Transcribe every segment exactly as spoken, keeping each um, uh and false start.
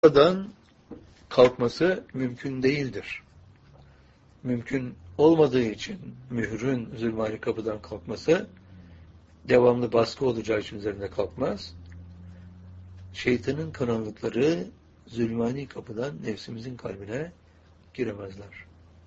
Buradan kalkması mümkün değildir. Mümkün olmadığı için mührün zulmani kapıdan kalkması devamlı baskı olacağı için üzerinde kalkmaz. Şeytanın karanlıkları zulmani kapıdan nefsimizin kalbine giremezler.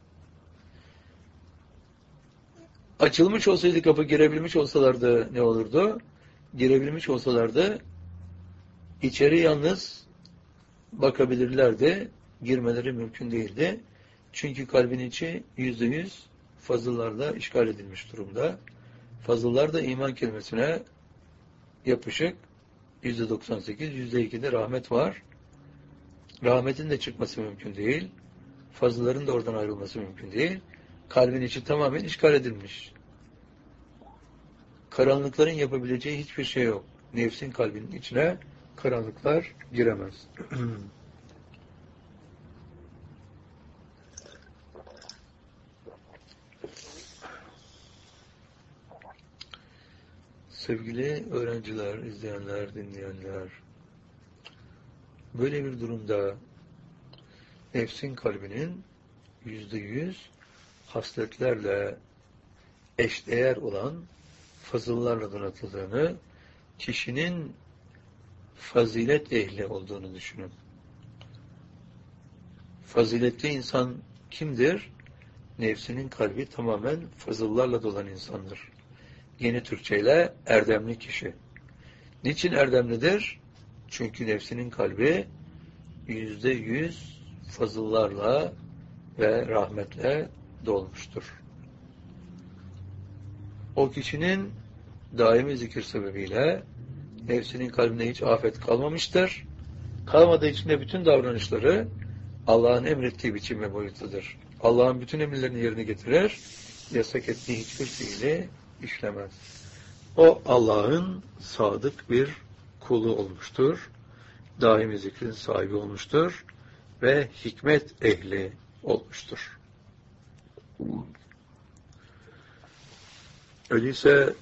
Açılmış olsaydı kapı, girebilmiş olsalardı ne olurdu? Girebilmiş olsalardı içeri yalnız bakabilirlerdi. Girmeleri mümkün değildi. Çünkü kalbin içi yüzde yüz fazıllarla işgal edilmiş durumda. Fazıllar da iman kelimesine yapışık. yüzde doksan sekiz, yüzde ikide rahmet var. Rahmetin de çıkması mümkün değil. Fazılların da oradan ayrılması mümkün değil. Kalbin içi tamamen işgal edilmiş. Karanlıkların yapabileceği hiçbir şey yok. Nefsin kalbinin içine karanlıklar giremez. Sevgili öğrenciler, izleyenler, dinleyenler, böyle bir durumda nefsin kalbinin yüzde yüz hasletlerle eşdeğer olan fazıllarla donatıldığını, kişinin fazilet ehli olduğunu düşünün. Faziletli insan kimdir? Nefsinin kalbi tamamen fazıllarla dolan insandır. Yeni Türkçeyle erdemli kişi. Niçin erdemlidir? Çünkü nefsinin kalbi yüzde yüz fazıllarla ve rahmetle dolmuştur. O kişinin daimi zikir sebebiyle nefsinin kalbinde hiç afet kalmamıştır. Kalmadığı için de bütün davranışları Allah'ın emrettiği biçim ve boyutudur. Allah'ın bütün emirlerini yerine getirir, yasak ettiği hiçbir fiili işlemez. O Allah'ın sadık bir kulu olmuştur. Daimi zikrin sahibi olmuştur ve hikmet ehli olmuştur. Öyleyse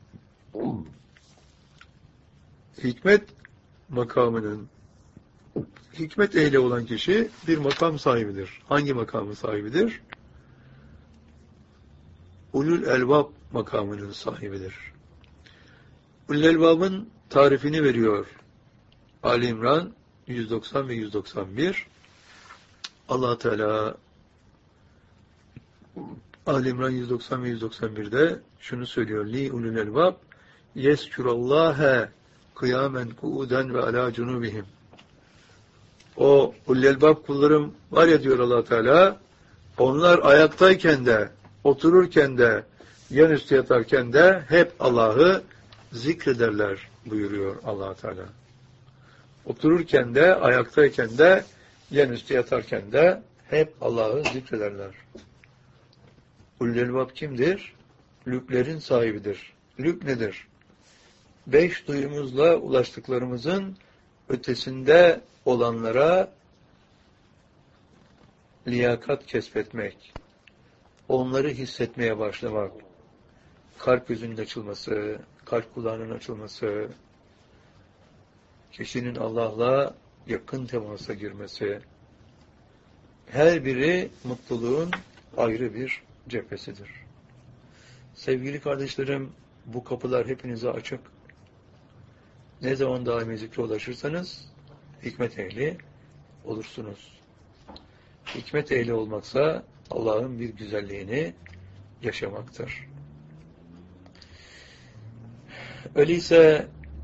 hikmet makamının hikmet ehli olan kişi bir makam sahibidir. Hangi makamın sahibidir? Ulul elbab makamının sahibidir. Ulul elbabın tarifini veriyor Ali İmran yüz doksan ve yüz doksan bir. Allah Teala Ali İmran yüz doksan ve yüz doksan bir'de şunu söylüyor: Li ulul elbab yezkurallâhe kıyamen kuuden ve alâ cunubihim. O ulul elbab kullarım var ya diyor Allah Teala, onlar ayaktayken de, otururken de, yan üstü yatarken de hep Allah'ı zikrederler buyuruyor Allah Teala. Otururken de, ayaktayken de, yan üstü yatarken de hep Allah'ı zikrederler. Ulul elbab kimdir? Lüblerin sahibidir. Lüb nedir? Beş duyumuzla ulaştıklarımızın ötesinde olanlara liyakat kesbetmek, onları hissetmeye başlamak, kalp gözünün açılması, kalp kulağının açılması, kişinin Allah'la yakın temasa girmesi, her biri mutluluğun ayrı bir cephesidir. Sevgili kardeşlerim, bu kapılar hepinize açık. Ne zaman daimi zikre ulaşırsanız hikmet ehli olursunuz. Hikmet ehli olmaksa Allah'ın bir güzelliğini yaşamaktır. Öyleyse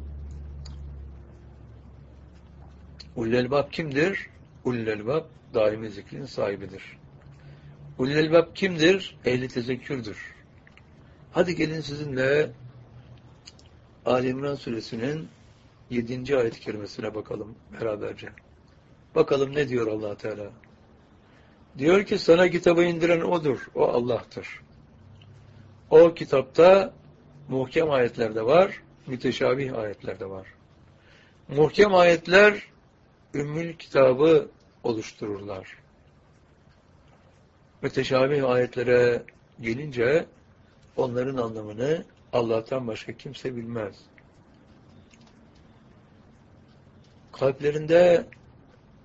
ulul elbab kimdir? Ulul elbab daimi zikrin sahibidir. Ulul elbab kimdir? Ehli tezekkürdür. Hadi gelin sizinle Ali İmran suresinin yedinci ayet-i kerimesine bakalım beraberce. Bakalım ne diyor Allah Teala? Diyor ki sana kitabı indiren odur, o Allah'tır. O kitapta muhkem ayetler de var, müteşabih ayetler de var. Muhkem ayetler ümmül kitabı oluştururlar. Müteşabih ayetlere gelince onların anlamını Allah'tan başka kimse bilmez. Kalplerinde